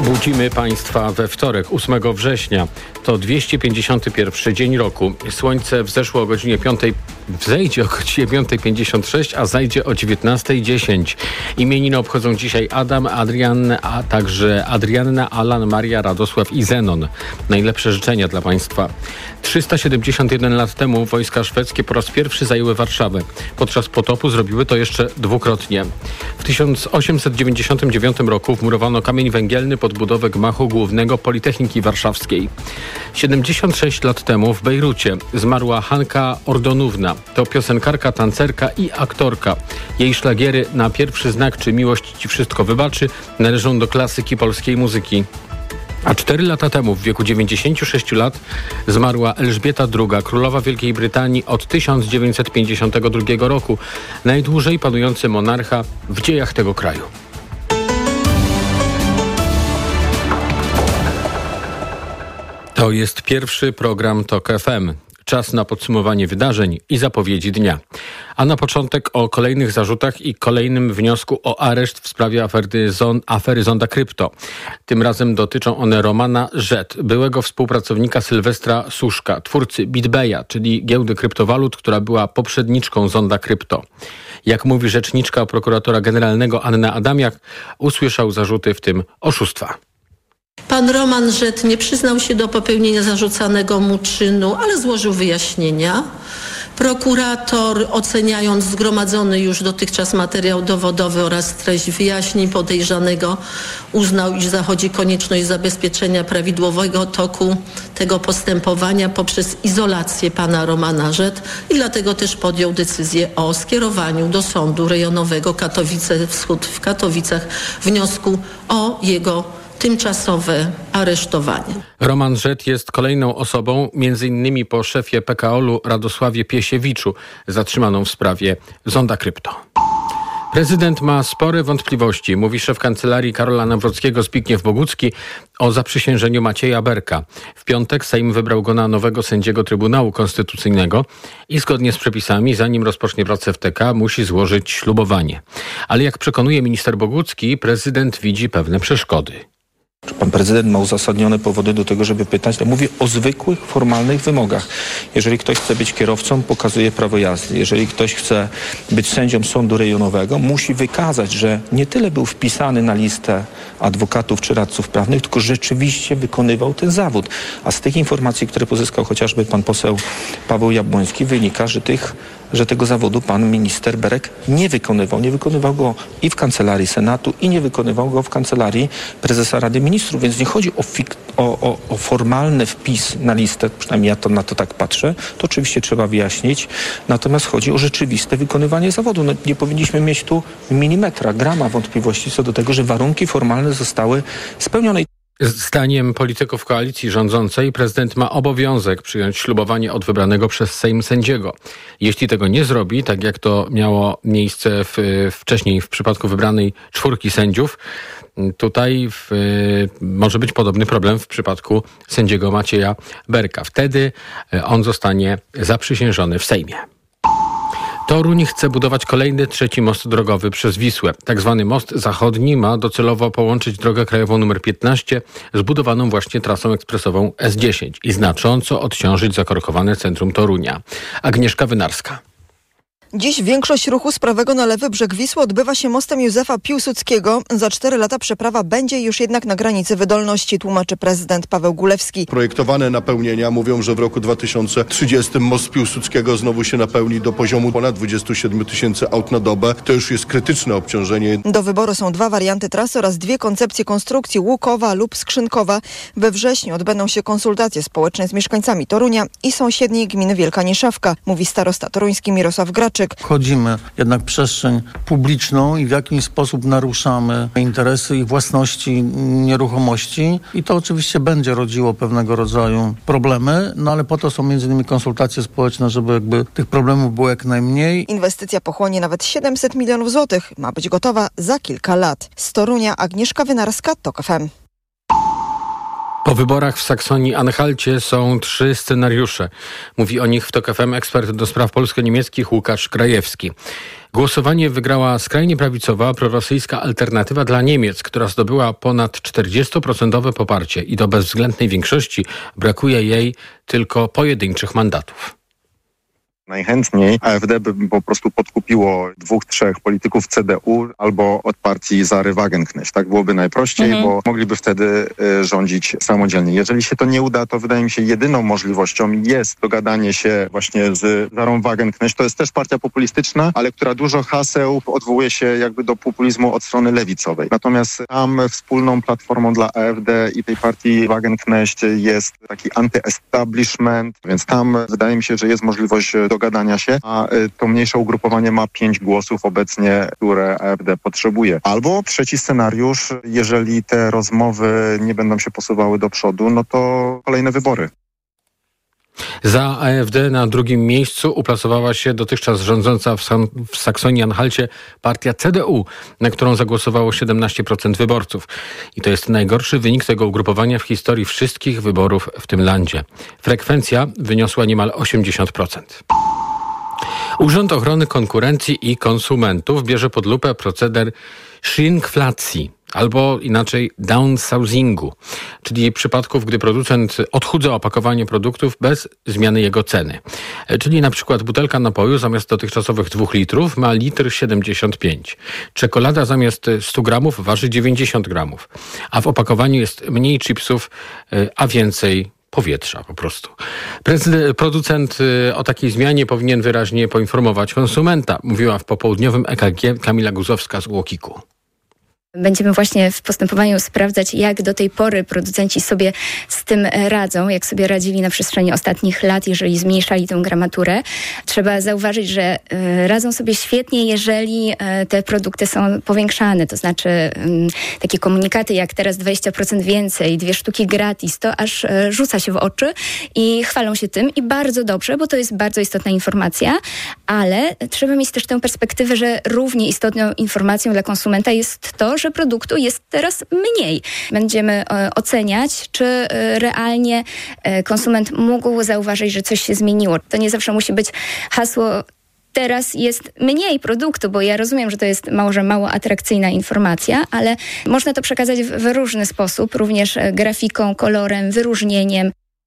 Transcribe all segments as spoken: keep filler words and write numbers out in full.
Budzimy Państwa we wtorek, ósmego września. To dwieście pięćdziesiąty pierwszy dzień roku. Słońce wzeszło o godzinie piątej, wzejdzie o godzinie piątej pięćdziesiąt sześć, a zajdzie o dziewiętnastej dziesięć. Imieniny obchodzą dzisiaj Adam, Adrian, a także Adrianna, Alan, Maria, Radosław i Zenon. Najlepsze życzenia dla Państwa. trzysta siedemdziesiąt jeden lat temu wojska szwedzkie po raz pierwszy zajęły Warszawę. Podczas potopu zrobiły to jeszcze dwukrotnie. W tysiąc osiemset dziewięćdziesiątym dziewiątym roku wmurowano kamień węgielny pod budowę gmachu głównego Politechniki Warszawskiej. siedemdziesiąt sześć lat temu w Bejrucie zmarła Hanka Ordonówna. To piosenkarka, tancerka i aktorka. Jej szlagiery Na pierwszy znak czy Miłość ci wszystko wybaczy należą do klasyki polskiej muzyki. A cztery lata temu, w wieku dziewięćdziesięciu sześciu lat, zmarła Elżbieta druga, królowa Wielkiej Brytanii od tysiąc dziewięćset pięćdziesiątego drugiego roku. Najdłużej panujący monarcha w dziejach tego kraju. To jest pierwszy program Tok F M. Czas na podsumowanie wydarzeń i zapowiedzi dnia. A na początek o kolejnych zarzutach i kolejnym wniosku o areszt w sprawie afery, zon, afery Zonda Krypto. Tym razem dotyczą one Romana Rzet, byłego współpracownika Sylwestra Suszka, twórcy BitBaya, czyli giełdy kryptowalut, która była poprzedniczką Zonda Krypto. Jak mówi rzeczniczka prokuratora generalnego Anna Adamiak, usłyszał zarzuty, w tym oszustwa. Pan Roman Rzet nie przyznał się do popełnienia zarzucanego mu czynu, ale złożył wyjaśnienia. Prokurator, oceniając zgromadzony już dotychczas materiał dowodowy oraz treść wyjaśnień podejrzanego, uznał, iż zachodzi konieczność zabezpieczenia prawidłowego toku tego postępowania poprzez izolację pana Romana Rzet i dlatego też podjął decyzję o skierowaniu do Sądu Rejonowego Katowice Wschód w Katowicach wniosku o jego tymczasowe aresztowanie. Roman Rzet jest kolejną osobą, między innymi po szefie P K O L u Radosławie Piesiewiczu, zatrzymaną w sprawie Zonda Krypto. Prezydent ma spore wątpliwości, mówi szef kancelarii Karola Nawrockiego Zbigniew Bogucki o zaprzysiężeniu Macieja Berka. W piątek Sejm wybrał go na nowego sędziego Trybunału Konstytucyjnego i zgodnie z przepisami, zanim rozpocznie pracę w T K, musi złożyć ślubowanie. Ale jak przekonuje minister Bogucki, prezydent widzi pewne przeszkody. Pan prezydent ma uzasadnione powody do tego, żeby pytać. Ja mówię o zwykłych, formalnych wymogach. Jeżeli ktoś chce być kierowcą, pokazuje prawo jazdy. Jeżeli ktoś chce być sędzią sądu rejonowego, musi wykazać, że nie tyle był wpisany na listę adwokatów czy radców prawnych, tylko rzeczywiście wykonywał ten zawód. A z tych informacji, które pozyskał chociażby pan poseł Paweł Jabłoński, wynika, że tych że tego zawodu pan minister Berek nie wykonywał. Nie wykonywał go i w Kancelarii Senatu, i nie wykonywał go w Kancelarii Prezesa Rady Ministrów. Więc nie chodzi o, fik- o, o, o formalny wpis na listę, przynajmniej ja to, na to tak patrzę. To oczywiście trzeba wyjaśnić. Natomiast chodzi o rzeczywiste wykonywanie zawodu. No, nie powinniśmy mieć tu milimetra, grama wątpliwości co do tego, że warunki formalne zostały spełnione. Zdaniem polityków koalicji rządzącej prezydent ma obowiązek przyjąć ślubowanie od wybranego przez Sejm sędziego. Jeśli tego nie zrobi, tak jak to miało miejsce w, wcześniej w przypadku wybranej czwórki sędziów, tutaj w, może być podobny problem w przypadku sędziego Macieja Berka. Wtedy on zostanie zaprzysiężony w Sejmie. Toruń chce budować kolejny trzeci most drogowy przez Wisłę. Tak zwany most zachodni ma docelowo połączyć drogę krajową numer piętnaście z budowaną właśnie trasą ekspresową S dziesięć i znacząco odciążyć zakorkowane centrum Torunia. Agnieszka Wynarska. Dziś większość ruchu z prawego na lewy brzeg Wisły odbywa się mostem Józefa Piłsudskiego. Za cztery lata przeprawa będzie już jednak na granicy wydolności, tłumaczy prezydent Paweł Gulewski. Projektowane napełnienia mówią, że w roku dwa tysiące trzydziestym most Piłsudskiego znowu się napełni do poziomu ponad dwudziestu siedmiu tysięcy aut na dobę. To już jest krytyczne obciążenie. Do wyboru są dwa warianty trasy oraz dwie koncepcje konstrukcji: Łukowa lub Skrzynkowa. We wrześniu odbędą się konsultacje społeczne z mieszkańcami Torunia i sąsiedniej gminy Wielka Nieszawka, mówi starosta toruński Mirosław Graczyk. Wchodzimy jednak w przestrzeń publiczną i w jakiś sposób naruszamy interesy i własności nieruchomości i to oczywiście będzie rodziło pewnego rodzaju problemy, no ale po to są między innymi konsultacje społeczne, żeby jakby tych problemów było jak najmniej. Inwestycja pochłonie nawet siedemset milionów złotych. Ma być gotowa za kilka lat. Z Torunia Agnieszka Wynarska, Tok F M. Po wyborach w Saksonii-Anhalcie są trzy scenariusze. Mówi o nich w TOK F M ekspert do spraw polsko-niemieckich Łukasz Krajewski. Głosowanie wygrała skrajnie prawicowa, prorosyjska Alternatywa dla Niemiec, która zdobyła ponad czterdzieści procent poparcie i do bezwzględnej większości brakuje jej tylko pojedynczych mandatów. Najchętniej A F D by po prostu podkupiło dwóch, trzech polityków C D U albo od partii Sary Wagenknecht. Tak byłoby najprościej, mhm. bo mogliby wtedy y, rządzić samodzielnie. Jeżeli się to nie uda, to wydaje mi się jedyną możliwością jest dogadanie się właśnie z Sarą Wagenknecht. To jest też partia populistyczna, ale która dużo haseł odwołuje się jakby do populizmu od strony lewicowej. Natomiast tam wspólną platformą dla A F D i tej partii Wagenknecht jest taki anty-establishment, więc tam wydaje mi się, że jest możliwość dogadania się, a to mniejsze ugrupowanie ma pięć głosów obecnie, które A F D potrzebuje. Albo trzeci scenariusz, jeżeli te rozmowy nie będą się posuwały do przodu, no to kolejne wybory. Za A F D na drugim miejscu uplasowała się dotychczas rządząca w, San- w Saksonii-Anhalcie partia C D U, na którą zagłosowało siedemnaście procent wyborców. I to jest najgorszy wynik tego ugrupowania w historii wszystkich wyborów w tym landzie. Frekwencja wyniosła niemal osiemdziesiąt procent. Urząd Ochrony Konkurencji i Konsumentów bierze pod lupę proceder shrinkflacji, albo inaczej downsourcingu, czyli przypadków, gdy producent odchudza opakowanie produktów bez zmiany jego ceny. Czyli na przykład butelka napoju zamiast dotychczasowych dwóch litrów ma litr siedemdziesiąt pięć. Czekolada zamiast stu gramów waży dziewięćdziesiąt gramów, a w opakowaniu jest mniej chipsów, a więcej powietrza po prostu. Prezydent, producent o takiej zmianie powinien wyraźnie poinformować konsumenta, mówiła w popołudniowym E K G Kamila Guzowska z UOKiK-u. Będziemy właśnie w postępowaniu sprawdzać, jak do tej pory producenci sobie z tym radzą, jak sobie radzili na przestrzeni ostatnich lat, jeżeli zmniejszali tę gramaturę. Trzeba zauważyć, że radzą sobie świetnie, jeżeli te produkty są powiększane, to znaczy takie komunikaty jak teraz dwadzieścia procent więcej, dwie sztuki gratis, to aż rzuca się w oczy i chwalą się tym i bardzo dobrze, bo to jest bardzo istotna informacja, ale trzeba mieć też tę perspektywę, że równie istotną informacją dla konsumenta jest to, że produktu jest teraz mniej. Będziemy e, oceniać, czy e, realnie e, konsument mógł zauważyć, że coś się zmieniło. To nie zawsze musi być hasło teraz jest mniej produktu, bo ja rozumiem, że to jest może mało atrakcyjna informacja, ale można to przekazać w, w różny sposób, również grafiką, kolorem, wyróżnieniem.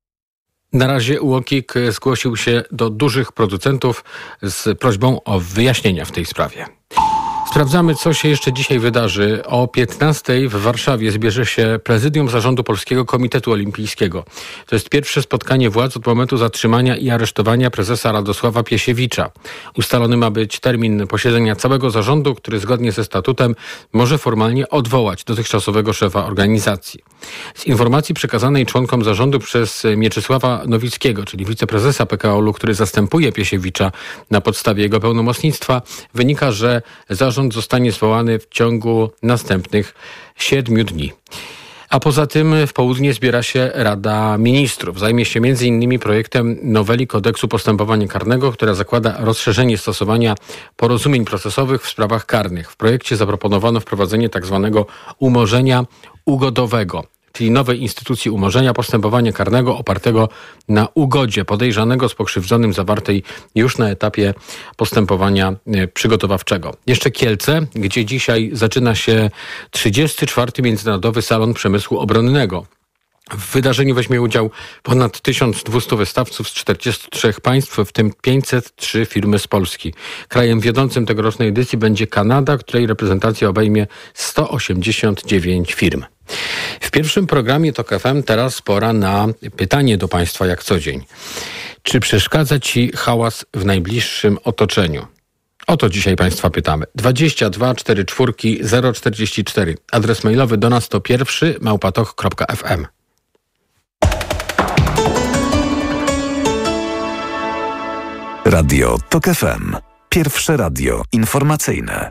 Na razie UOKiK zgłosił się do dużych producentów z prośbą o wyjaśnienia w tej sprawie. Sprawdzamy, co się jeszcze dzisiaj wydarzy. O piętnastej w Warszawie zbierze się Prezydium Zarządu Polskiego Komitetu Olimpijskiego. To jest pierwsze spotkanie władz od momentu zatrzymania i aresztowania prezesa Radosława Piesiewicza. Ustalony ma być termin posiedzenia całego zarządu, który zgodnie ze statutem może formalnie odwołać dotychczasowego szefa organizacji. Z informacji przekazanej członkom zarządu przez Mieczysława Nowickiego, czyli wiceprezesa P K O L u, który zastępuje Piesiewicza na podstawie jego pełnomocnictwa, wynika, że zarząd zostanie zwołany w ciągu następnych siedmiu dni. A poza tym w południe zbiera się Rada Ministrów. Zajmie się między innymi projektem noweli Kodeksu Postępowania Karnego, która zakłada rozszerzenie stosowania porozumień procesowych w sprawach karnych. W projekcie zaproponowano wprowadzenie tzw. umorzenia ugodowego, czyli nowej instytucji umorzenia postępowania karnego opartego na ugodzie podejrzanego z pokrzywdzonym zawartej już na etapie postępowania przygotowawczego. Jeszcze Kielce, gdzie dzisiaj zaczyna się trzydziesty czwarty Międzynarodowy Salon Przemysłu Obronnego. W wydarzeniu weźmie udział ponad tysiąc dwieście wystawców z czterdziestu trzech państw, w tym pięćset trzy firmy z Polski. Krajem wiodącym tegorocznej edycji będzie Kanada, której reprezentacja obejmie sto osiemdziesiąt dziewięć firm. W pierwszym programie TOK F M teraz pora na pytanie do Państwa jak co dzień. Czy przeszkadza Ci hałas w najbliższym otoczeniu? O to dzisiaj Państwa pytamy. dwadzieścia dwa czterdzieści cztery zero czterdzieści cztery. Adres mailowy do nas to pierwszy małpatok kropka f m. Radio TOK F M. Pierwsze radio informacyjne.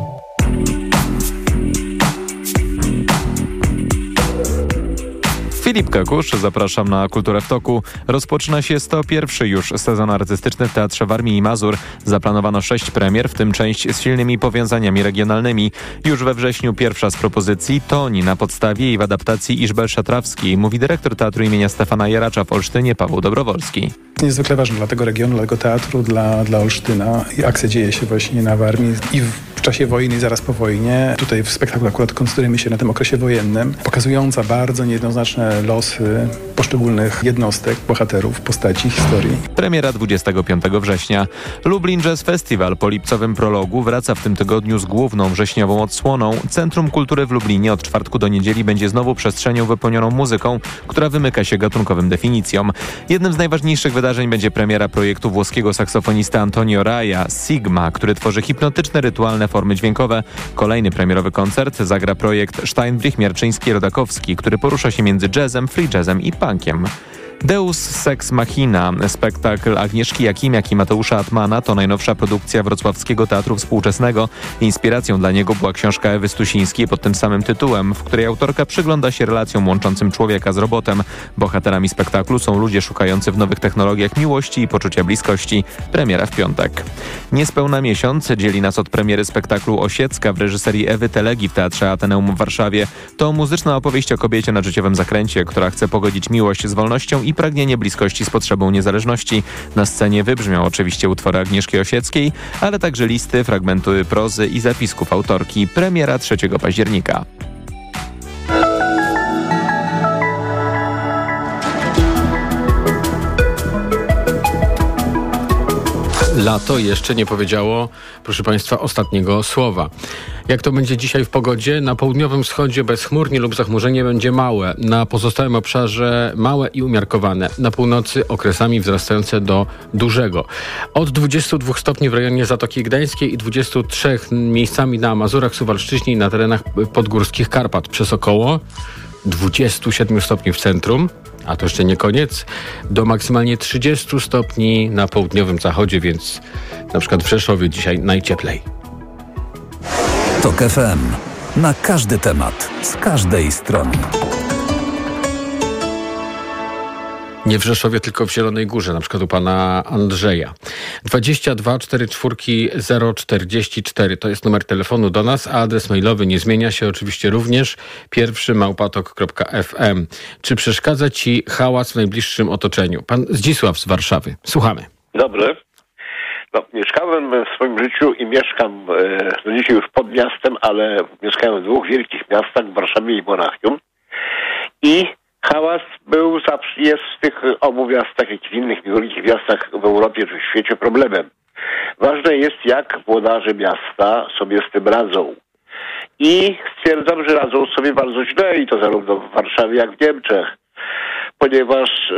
W chwili Filip Kekusz, zapraszam na Kulturę w toku. Rozpoczyna się sto pierwszy już sezon artystyczny w Teatrze Warmii i Mazur. Zaplanowano sześć premier, w tym część z silnymi powiązaniami regionalnymi. Już we wrześniu pierwsza z propozycji Toni na podstawie i w adaptacji Iżbel Szatrawskiej, mówi dyrektor Teatru imienia Stefana Jaracza w Olsztynie Paweł Dobrowolski. Niezwykle ważne dla tego regionu, dla tego teatru, dla, dla Olsztyna. I akcja dzieje się właśnie na Warmii i w czasie wojny i zaraz po wojnie. Tutaj w spektaklu akurat koncentrujemy się na tym okresie wojennym, pokazująca bardzo niejednoznaczne losy poszczególnych jednostek, bohaterów, postaci, historii. Premiera dwudziestego piątego września. Lublin Jazz Festival po lipcowym prologu wraca w tym tygodniu z główną wrześniową odsłoną. Centrum Kultury w Lublinie od czwartku do niedzieli będzie znowu przestrzenią wypełnioną muzyką, która wymyka się gatunkowym definicjom. Jednym z najważniejszych wydarzeń będzie premiera projektu włoskiego saksofonisty Antonio Raja, Sigma, który tworzy hipnotyczne, rytualne formy dźwiękowe. Kolejny premierowy koncert zagra projekt Steinbrich-Mierczyński-Rodakowski, który porusza się między jazzem, free jazzem i punkiem. Deus Sex Machina, spektakl Agnieszki Jakimiak i Mateusza Atmana to najnowsza produkcja Wrocławskiego Teatru Współczesnego. Inspiracją dla niego była książka Ewy Stusińskiej pod tym samym tytułem, w której autorka przygląda się relacjom łączącym człowieka z robotem. Bohaterami spektaklu są ludzie szukający w nowych technologiach miłości i poczucia bliskości. Premiera w piątek. Niespełna miesiąc dzieli nas od premiery spektaklu Osiecka w reżyserii Ewy Telegi w Teatrze Ateneum w Warszawie. To muzyczna opowieść o kobiecie na życiowym zakręcie, która chce pogodzić miłość z wolnością i pragnienie bliskości z potrzebą niezależności. Na scenie wybrzmią oczywiście utwory Agnieszki Osieckiej, ale także listy, fragmenty prozy i zapisków autorki. Premiera trzeciego października. Lato jeszcze nie powiedziało, proszę Państwa, ostatniego słowa. Jak to będzie dzisiaj w pogodzie? Na południowym wschodzie bezchmurnie lub zachmurzenie będzie małe. Na pozostałym obszarze małe i umiarkowane. Na północy okresami wzrastające do dużego. Od dwudziestu dwóch stopni w rejonie Zatoki Gdańskiej i dwudziestu trzech miejscami na Mazurach, Suwalszczyźnie i na terenach podgórskich Karpat. Przez około dwudziestu siedmiu stopni w centrum. A to jeszcze nie koniec, do maksymalnie trzydziestu stopni na południowym zachodzie, więc na przykład w Rzeszowie dzisiaj najcieplej. Tok F M. Na każdy temat, z każdej strony. Nie w Rzeszowie, tylko w Zielonej Górze, na przykład u pana Andrzeja. dwadzieścia dwa czterdzieści cztery zero czterdzieści cztery to jest numer telefonu do nas, a adres mailowy nie zmienia się oczywiście również. Pierwszy małpatok kropka f m. Czy przeszkadza ci hałas w najbliższym otoczeniu? Pan Zdzisław z Warszawy. Słuchamy. Dobry. No, mieszkałem w swoim życiu i mieszkam e, no dzisiaj już pod miastem, ale mieszkałem w dwóch wielkich miastach, w Warszawie i Monachium. I hałas był zawsze, jest w tych obu miastach, jak i w innych wielkich miastach w Europie czy w świecie problemem. Ważne jest, jak włodarze miasta sobie z tym radzą. I stwierdzam, że radzą sobie bardzo źle i to zarówno w Warszawie, jak w Niemczech. Ponieważ e,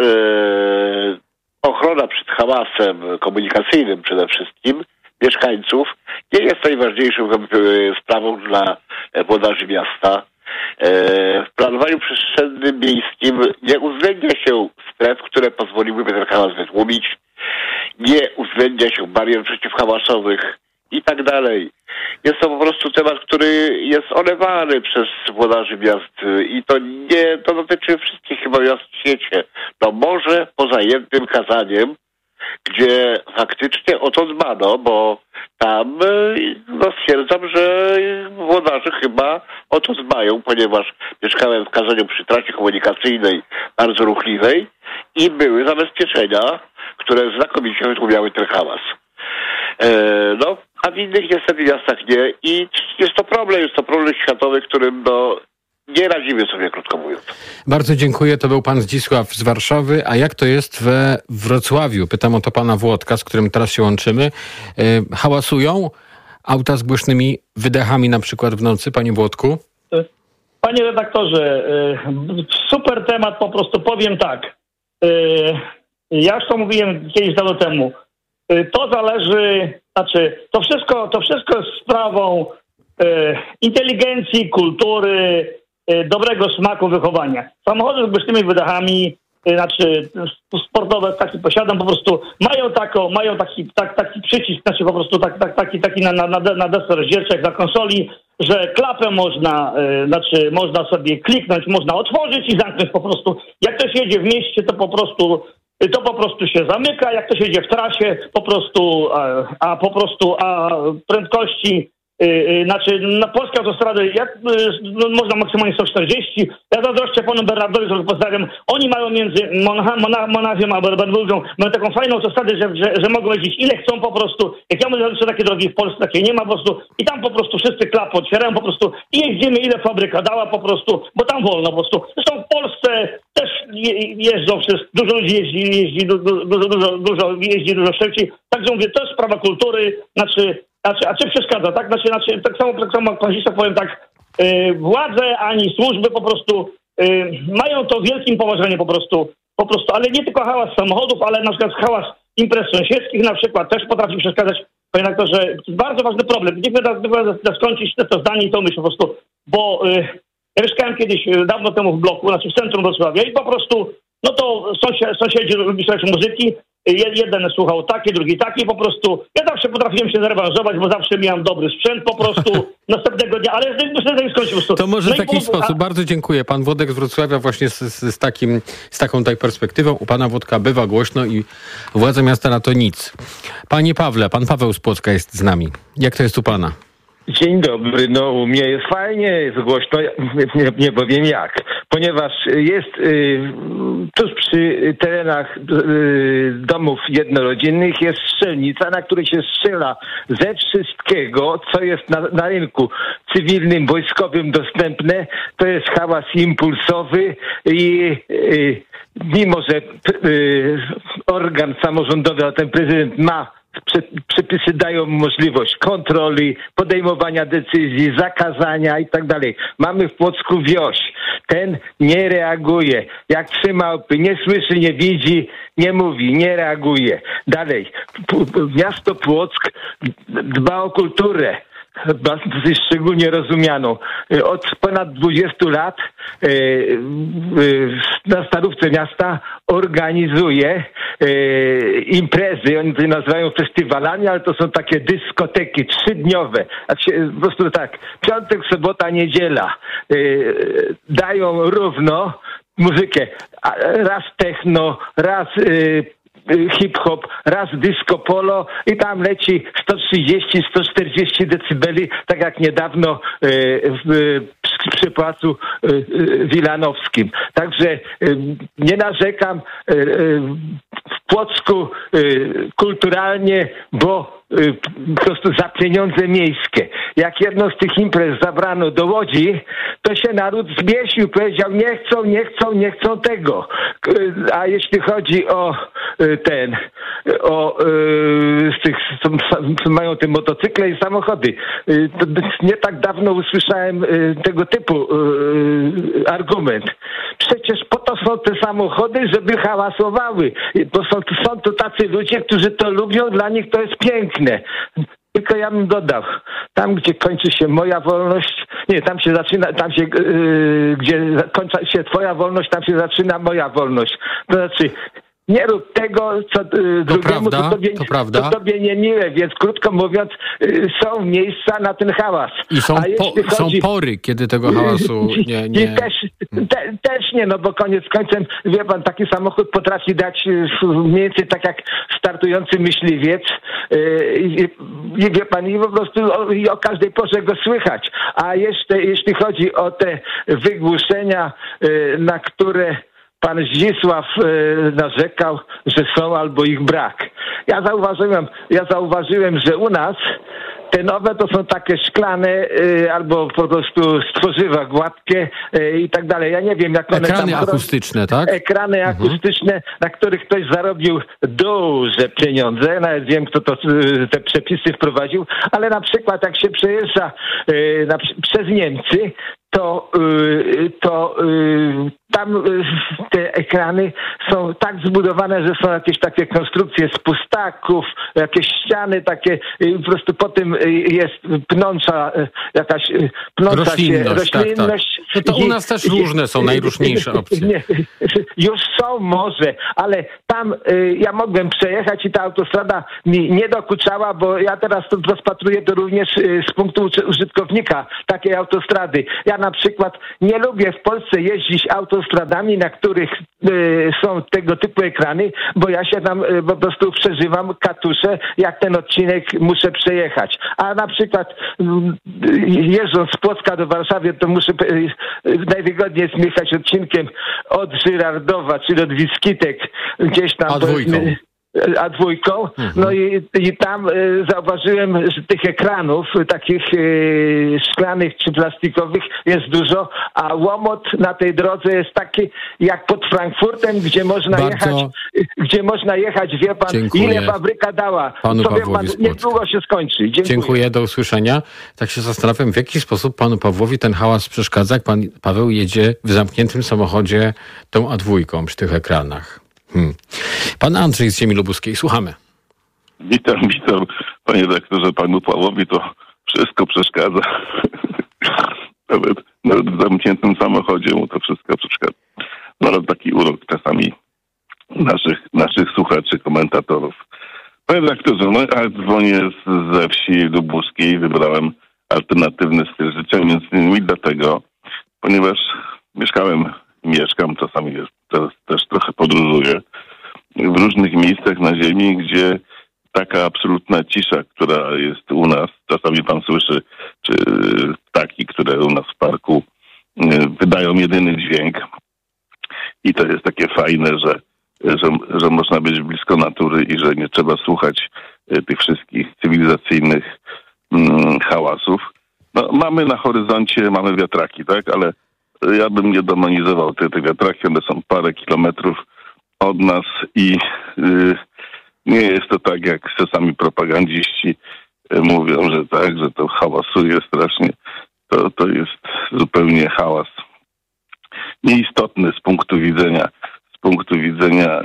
ochrona przed hałasem komunikacyjnym przede wszystkim mieszkańców nie jest najważniejszą sprawą dla włodarzy miasta. W planowaniu przestrzennym miejskim nie uwzględnia się stref, które pozwoliłyby ten hałas wytłumić, nie uwzględnia się barier przeciwhałasowych i tak dalej. Jest to po prostu temat, który jest olewany przez włodarzy miast i to nie, to dotyczy wszystkich chyba miast w świecie. No może poza jednym kazaniem, gdzie faktycznie o to dbano, bo tam no, stwierdzam, że włodarze chyba o to dbają, ponieważ mieszkałem w kazaniu przy trasie komunikacyjnej bardzo ruchliwej i były zabezpieczenia, które znakomicie wytłumiały ten hałas. E, no, a w innych niestety miastach nie i jest to problem, jest to problem światowy, którym no, nie radzimy sobie, krótko mówiąc. Bardzo dziękuję. To był pan Zdzisław z Warszawy. A jak to jest we Wrocławiu? Pytam o to pana Włodka, z którym teraz się łączymy. Yy, hałasują auta z głośnymi wydechami na przykład w nocy, panie Włodku? Panie redaktorze, yy, super temat, po prostu powiem tak. Yy, ja już to mówiłem kiedyś dawno temu. Yy, to zależy, znaczy to wszystko, to wszystko jest sprawą yy, inteligencji, kultury, dobrego smaku wychowania. Samochody z głośnymi wydechami znaczy sportowe taki posiadam, po prostu mają taką, mają taki, tak, taki przycisk, znaczy po prostu tak, tak, taki, taki na, na, na desce rozdzielczej na konsoli, że klapę można, y, znaczy można sobie kliknąć, można otworzyć i zamknąć po prostu. Jak ktoś jedzie w mieście, to po prostu to po prostu się zamyka, jak ktoś jedzie w trasie, po prostu, a, a po prostu, a prędkości Yy, znaczy na polskie autostrady jak, yy, no, można maksymalnie sto czterdzieści. Ja zazdroszczę panu Bernardowi, którego pozdrawiam. Oni mają między Monachium Mona, Monachium a Bernburgą, mają taką fajną autostradę, że, że, że mogą jeździć ile chcą po prostu. Jak ja mówię, że takie drogi w Polsce takiej nie ma po prostu. I tam po prostu wszyscy klapy otwierają po prostu i jeździmy ile fabryka dała po prostu, bo tam wolno po prostu. Zresztą w Polsce też je, jeżdżą wszyscy, dużo ludzi jeździ, jeździ dużo, dużo, dużo, dużo jeździ dużo szybciej. Także mówię, to jest sprawa kultury, znaczy Znaczy, a czy przeszkadza, tak? Znaczy, znaczy tak samo, tak samo jak pan Zdzisław, powiem tak, yy, władze ani służby po prostu yy, mają to wielkim poważeniem po prostu, po prostu, ale nie tylko hałas samochodów, ale na przykład hałas imprez sąsiedzkich na przykład też potrafi przeszkadzać. Panie redaktorze, to jest bardzo ważny problem. Niech da skończyć to zdanie i to myśl po prostu, bo yy, ja mieszkałem kiedyś dawno temu w bloku, znaczy w centrum Wrocławia i po prostu, no to sąsiedzi, sąsiedzi lubi słuchać muzyki. Jeden słuchał taki, drugi taki, po prostu ja zawsze potrafiłem się zrewanżować, bo zawsze miałem dobry sprzęt po prostu następnego dnia, ale myślę, że nie skończył. To może no w taki po... sposób. A... Bardzo dziękuję. Pan Włodek z Wrocławia właśnie z, z, z, takim, z taką tutaj perspektywą. U pana Włodka bywa głośno i władze miasta na to nic. Panie Pawle, pan Paweł z Płocka jest z nami. Jak to jest u pana? Dzień dobry, no u mnie jest fajnie, jest głośno, nie, nie powiem jak, ponieważ jest y, tuż przy terenach y, domów jednorodzinnych jest strzelnica, na której się strzela ze wszystkiego, co jest na, na rynku cywilnym, wojskowym dostępne, to jest hałas impulsowy i y, mimo, że y, organ samorządowy, a ten prezydent ma przepisy dają możliwość kontroli, podejmowania decyzji, zakazania i tak dalej. Mamy w Płocku wioś. Ten nie reaguje. Jak trzy małpy, nie słyszy, nie widzi, nie mówi, nie reaguje. Dalej. Miasto Płock dba o kulturę. Dosyć szczególnie rozumianą. Od ponad dwudziestu lat na Starówce miasta organizuje imprezy, oni to nazywają festiwalami, ale to są takie dyskoteki trzydniowe. Po prostu tak, piątek, sobota, niedziela. Dają równo muzykę. Raz techno, raz hip-hop, raz disco polo i tam leci sto trzydzieści sto czterdzieści decybeli, tak jak niedawno w przy Placu Wilanowskim. Także nie narzekam, w Płocku kulturalnie, bo po prostu za pieniądze miejskie. Jak jedną z tych imprez zabrano do Łodzi, to się naród zbiesił, powiedział nie chcą, nie chcą, nie chcą tego. A jeśli chodzi o ten, o z tych, co mają te motocykle i samochody, to nie tak dawno usłyszałem tego typu argument. Przecież po to są te samochody, żeby hałasowały. Bo są, są tu tacy ludzie, którzy to lubią, dla nich to jest piękne. Tylko ja bym dodał, tam gdzie kończy się moja wolność, nie, tam się zaczyna, tam się, yy, gdzie kończy się twoja wolność, tam się zaczyna moja wolność. To znaczy, nie rób tego, co y, drugiemu, prawda, to tobie, to prawda. to tobie niemiłe, więc krótko mówiąc, y, są miejsca na ten hałas. I są, po, chodzi... są pory, kiedy tego hałasu nie... nie... I też, te, też nie, no bo koniec końcem, wie pan, taki samochód potrafi dać mniej więcej tak jak startujący myśliwiec y, i, i wie pan, i po prostu o, i o każdej porze go słychać. A jeszcze, jeśli chodzi o te wygłuszenia, y, na które pan Zdzisław e, narzekał, że są albo ich brak. Ja zauważyłem, ja zauważyłem, że u nas te nowe to są takie szklane e, albo po prostu z tworzywa gładkie e, i tak dalej. Ja nie wiem, jak one Ekrany tam... Ekrany akustyczne, tak? Ekrany mhm. akustyczne, na których ktoś zarobił duże pieniądze. Nawet wiem, kto to, te przepisy wprowadził, ale na przykład jak się przejeżdża e, na, przez Niemcy, to, to tam te ekrany są tak zbudowane, że są jakieś takie konstrukcje z pustaków, jakieś ściany takie, po prostu po tym jest pnącza jakaś pnąca roślinność, się roślinność. Tak, tak. No to u nas też różne są najróżniejsze opcje. Nie, już są może, ale tam ja mogłem przejechać i ta autostrada mi nie dokuczała, bo ja teraz to rozpatruję to również z punktu użytkownika takiej autostrady. Ja na przykład nie lubię w Polsce jeździć autostradami, na których y, są tego typu ekrany, bo ja się tam y, po prostu przeżywam katusze, jak ten odcinek muszę przejechać. A na przykład y, jeżdżąc z Płocka do Warszawy, to muszę y, y, najwygodniej jest jechać odcinkiem od Żyrardowa, czyli od Wiskitek, gdzieś tam... A dwójką. A dwójką. Mhm. No i, i tam y, zauważyłem, że tych ekranów y, takich y, szklanych czy plastikowych jest dużo, a łomot na tej drodze jest taki jak pod Frankfurtem, gdzie można Bardzo jechać, y, gdzie można jechać, wie pan, dziękuję. ile fabryka dała. Panu Sobie Pawłowi pan niedługo się skończy. Dziękuję. Dziękuję, do usłyszenia. Tak się zastanawiam, w jaki sposób panu Pawłowi ten hałas przeszkadza, jak pan Paweł jedzie w zamkniętym samochodzie tą A dwa przy tych ekranach. Hmm. Pan Andrzej z ziemi lubuskiej, słuchamy. Witam, witam, panie redaktorze, panu Pawłowi to wszystko przeszkadza. nawet, nawet w zamkniętym samochodzie mu to wszystko przeszkadza. No ale taki urok czasami naszych, naszych słuchaczy, komentatorów. Panie redaktorze, no ja dzwonię z, ze wsi lubuskiej, wybrałem alternatywny styl życia, między innymi dlatego, ponieważ mieszkałem, mieszkam, czasami jest, teraz też trochę podróżuję, w różnych miejscach na ziemi, gdzie taka absolutna cisza, która jest u nas, czasami pan słyszy, czy ptaki, które u nas w parku wydają jedyny dźwięk. I to jest takie fajne, że, że, że można być blisko natury i że nie trzeba słuchać tych wszystkich cywilizacyjnych mm, hałasów. No, mamy na horyzoncie, mamy wiatraki, tak, ale ja bym nie demonizował te, te wiatraki, one są parę kilometrów od nas i y, nie jest to tak, jak czasami propagandziści y, mówią, że tak, że to hałasuje strasznie. To, to jest zupełnie hałas nieistotny z punktu widzenia z punktu widzenia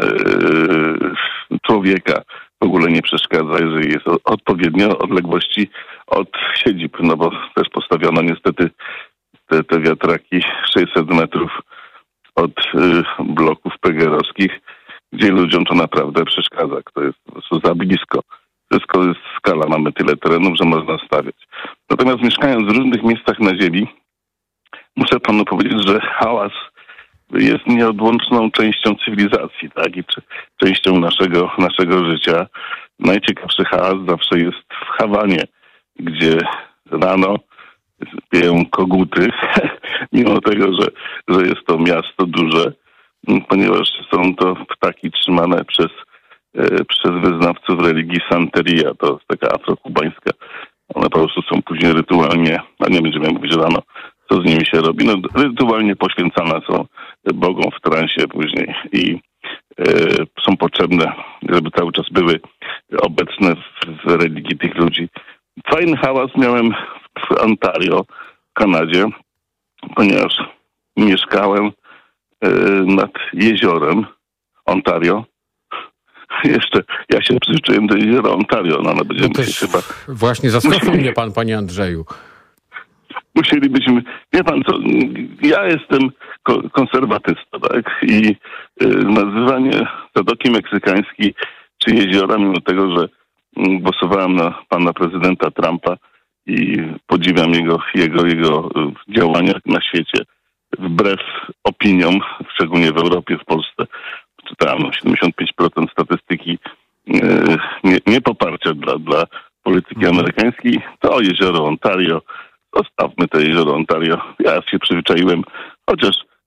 y, człowieka. W ogóle nie przeszkadza, jeżeli jest odpowiednio odległości od siedzib, no bo też postawiono niestety te, te wiatraki sześćset metrów od y, bloków pegerowskich, gdzie ludziom to naprawdę przeszkadza. To jest po prostu za blisko. Wszystko jest skala. Mamy tyle terenów, że można stawiać. Natomiast mieszkając w różnych miejscach na ziemi, muszę panu powiedzieć, że hałas jest nieodłączną częścią cywilizacji, tak? I częścią naszego, naszego życia. Najciekawszy hałas zawsze jest w Hawanie, gdzie rano pieją koguty, mimo tego, że, że jest to miasto duże, ponieważ są to ptaki trzymane przez, e, przez wyznawców religii Santeria, to jest taka afrokubańska. One po prostu są później rytualnie, a nie będziemy mówić rano, co z nimi się robi. No, rytualnie poświęcane są bogom w transie później i e, są potrzebne, żeby cały czas były obecne w, w religii tych ludzi. Fajny hałas miałem w Ontario, w Kanadzie, ponieważ mieszkałem e, nad jeziorem Ontario. Jeszcze ja się przyzwyczaiłem do jeziora Ontario, no ale będziemy no się chyba... Właśnie zaskoczył mnie pan, panie Andrzeju. Musielibyśmy... Wie pan co, ja jestem ko- konserwatysta, tak? I y, nazywanie Zatoki Meksykańskiej czy jeziora, mimo tego, że y, głosowałem na pana prezydenta Trumpa i podziwiam jego, jego, jego y, działania na świecie, wbrew opiniom, szczególnie w Europie, w Polsce, czytałem no, siedemdziesiąt pięć procent statystyki y, nie, niepoparcia dla, dla polityki amerykańskiej, to jezioro Ontario. Zostawmy to jezioro Ontario. Ja się przyzwyczaiłem, chociaż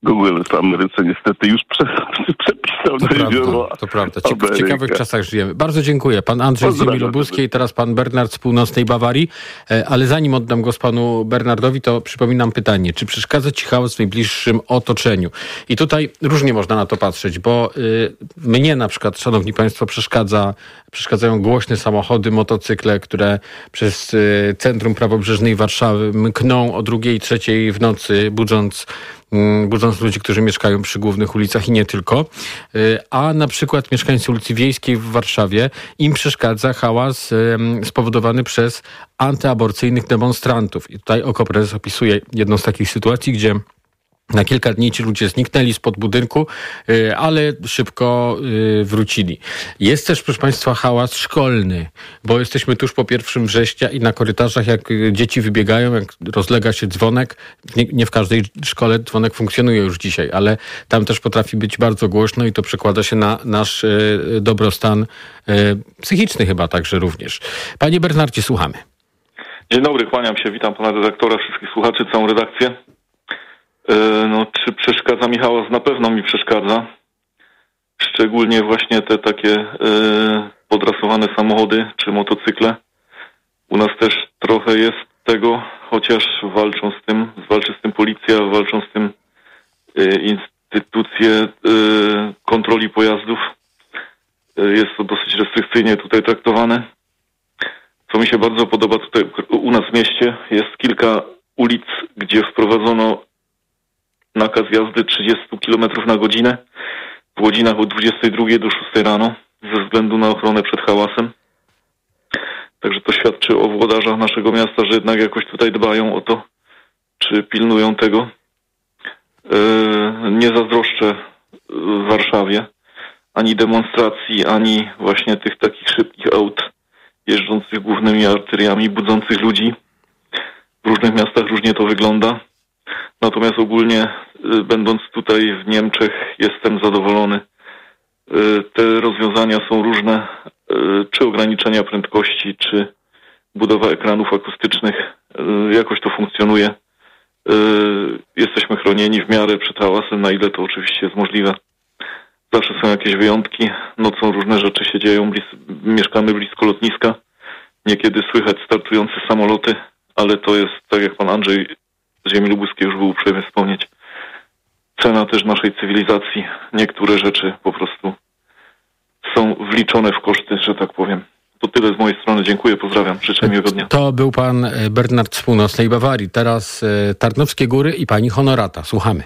Google w Ameryce niestety już prze, przepisał To na jezioro prawda, to prawda. Cie- W Amerykę. ciekawych czasach żyjemy. Bardzo dziękuję. Pan Andrzej z ziemi lubuskiej, teraz pan Bernard z północnej Bawarii. E, Ale zanim oddam głos panu Bernardowi, to przypominam pytanie. Czy przeszkadza ci chaos w najbliższym otoczeniu? I tutaj różnie można na to patrzeć, bo y, mnie na przykład, szanowni państwo, przeszkadza, przeszkadzają głośne samochody, motocykle, które przez y, centrum prawobrzeżnej Warszawy mkną o drugiej, trzeciej w nocy, budząc budząc ludzi, którzy mieszkają przy głównych ulicach i nie tylko. A na przykład mieszkańcy ulicy Wiejskiej w Warszawie, im przeszkadza hałas spowodowany przez antyaborcyjnych demonstrantów. I tutaj Okopres opisuje jedną z takich sytuacji, gdzie na kilka dni ci ludzie zniknęli spod budynku, ale szybko wrócili. Jest też, proszę państwa, hałas szkolny, bo jesteśmy tuż po pierwszym września i na korytarzach, jak dzieci wybiegają, jak rozlega się dzwonek, nie, nie w każdej szkole dzwonek funkcjonuje już dzisiaj, ale tam też potrafi być bardzo głośno i to przekłada się na nasz dobrostan psychiczny chyba także również. Panie Bernardzie, słuchamy. Dzień dobry, kłaniam się, witam pana redaktora, wszystkich słuchaczy, całą redakcję. No, czy przeszkadza mi hałas? Na pewno mi przeszkadza. Szczególnie właśnie te takie y, podrasowane samochody czy motocykle. U nas też trochę jest tego, chociaż walczą z tym, walczy z tym policja, walczą z tym y, instytucje y, kontroli pojazdów. Y, jest to dosyć restrykcyjnie tutaj traktowane. Co mi się bardzo podoba tutaj u nas w mieście, jest kilka ulic, gdzie wprowadzono nakaz jazdy trzydzieści kilometrów na godzinę w godzinach od dwudziestej drugiej do szóstej rano ze względu na ochronę przed hałasem. Także to świadczy o włodarzach naszego miasta, że jednak jakoś tutaj dbają o to, czy pilnują tego. Yy, nie zazdroszczę w Warszawie ani demonstracji, ani właśnie tych takich szybkich aut jeżdżących głównymi arteriami, budzących ludzi. W różnych miastach różnie to wygląda. Natomiast ogólnie, y, będąc tutaj w Niemczech, jestem zadowolony. Y, te rozwiązania są różne, y, czy ograniczenia prędkości, czy budowa ekranów akustycznych. Y, jakoś to funkcjonuje. Y, jesteśmy chronieni w miarę przed hałasem, na ile to oczywiście jest możliwe. Zawsze są jakieś wyjątki. Nocą różne rzeczy się dzieją. Blis- mieszkamy blisko lotniska. Niekiedy słychać startujące samoloty, ale to jest, tak jak pan Andrzej z ziemi lubuskiej już był uprzejmy wspomnieć, cena też naszej cywilizacji. Niektóre rzeczy po prostu są wliczone w koszty, że tak powiem. To tyle z mojej strony. Dziękuję, pozdrawiam. Życzę miłego dnia. To był pan Bernard z północnej Bawarii. Teraz Tarnowskie Góry i pani Honorata. Słuchamy.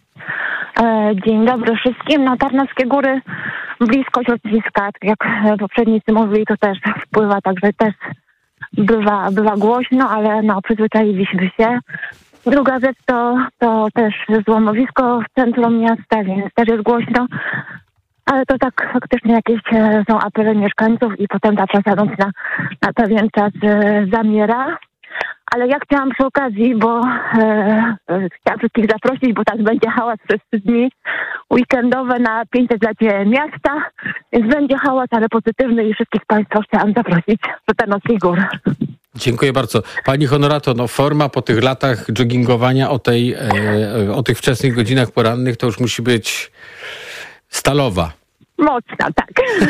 Dzień dobry wszystkim. No, Tarnowskie Góry, bliskość lotniska, tak jak poprzednicy mówili, to też wpływa, także też bywa, bywa głośno, ale no, przyzwyczailiśmy się. Druga rzecz to, to też złomowisko w centrum miasta, więc też jest głośno, ale to tak faktycznie jakieś są apele mieszkańców i potem ta trasa nocna na pewien czas e, zamiera. Ale ja chciałam przy okazji, bo e, chciałam wszystkich zaprosić, bo tak będzie hałas przez trzy dni weekendowe na pięćsetlecie miasta, więc będzie hałas, ale pozytywny i wszystkich państwa chciałam zaprosić do Tarnowskich Gór. Dziękuję bardzo. Pani Honorato, no forma po tych latach joggingowania o, tej, e, o tych wczesnych godzinach porannych to już musi być stalowa. Mocna, tak.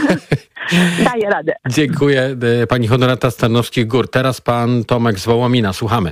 Daję radę. Dziękuję. E, pani Honorata z Tarnowskich Gór. Teraz pan Tomek z Wołomina. Słuchamy.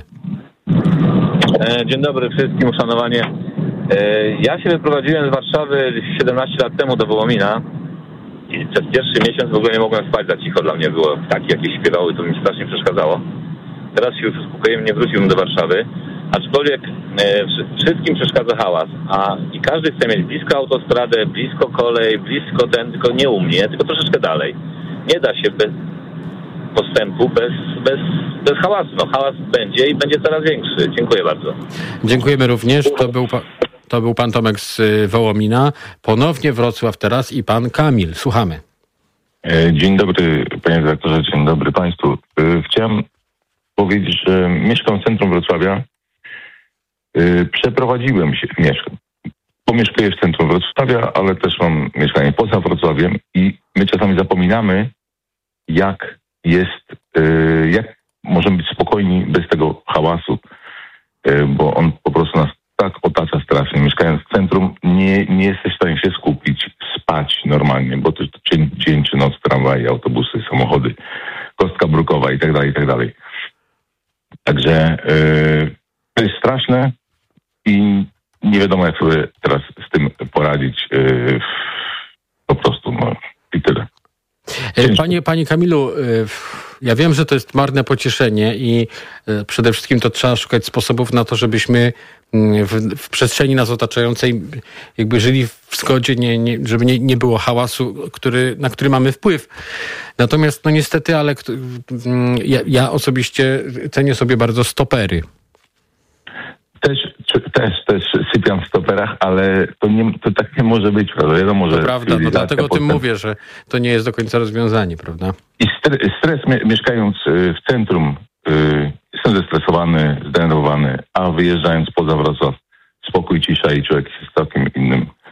Dzień dobry wszystkim, uszanowanie. Ja się wyprowadziłem z Warszawy siedemnaście lat temu do Wołomina i przez pierwszy miesiąc w ogóle nie mogłem spać, za cicho dla mnie było. Ptaki jakieś śpiewały, to mi strasznie przeszkadzało. Teraz się już uspokoiłem, nie wróciłem do Warszawy, aczkolwiek wszystkim przeszkadza hałas, a i każdy chce mieć blisko autostradę, blisko kolej, blisko ten, tylko nie u mnie, tylko troszeczkę dalej. Nie da się bez postępu, bez, bez, bez hałasu. No, hałas będzie i będzie coraz większy. Dziękuję bardzo. Dziękujemy również. To był, pa, to był pan Tomek z Wołomina. Ponownie Wrocław teraz i pan Kamil. Słuchamy. Dzień dobry, panie redaktorze, dzień dobry państwu. Chciałem powiedzieć, że mieszkam w centrum Wrocławia. Przeprowadziłem się, mieszkam. Pomieszkuję w centrum Wrocławia, ale też mam mieszkanie poza Wrocławiem i my czasami zapominamy, jak jest, jak możemy być spokojni bez tego hałasu, bo on po prostu nas tak otacza stresująca strasznie. Mieszkając w centrum nie, nie jesteś w stanie się skupić, spać normalnie, bo to jest dzień, dzień czy noc, tramwaje, autobusy, samochody, kostka brukowa i tak dalej, i tak dalej. Także yy, to jest straszne i nie wiadomo, jak sobie teraz z tym poradzić. Yy, po prostu, no i tyle. Panie, panie Kamilu, ja wiem, że to jest marne pocieszenie i przede wszystkim to trzeba szukać sposobów na to, żebyśmy w, w przestrzeni nas otaczającej jakby żyli w zgodzie, nie, nie, żeby nie, nie było hałasu, który, na który mamy wpływ. Natomiast no niestety, ale ja, ja osobiście cenię sobie bardzo stopery. Też, też, też sypiam w stoperach, ale to, nie, to tak nie może być, prawda? Wiadomo, że to prawda, no dlatego o tym mówię, że to nie jest do końca rozwiązanie, prawda? I stres, stres mieszkając w centrum, yy, jestem zestresowany, zdenerwowany, a wyjeżdżając poza Wrocław, spokój, cisza i człowiek jest całkiem innym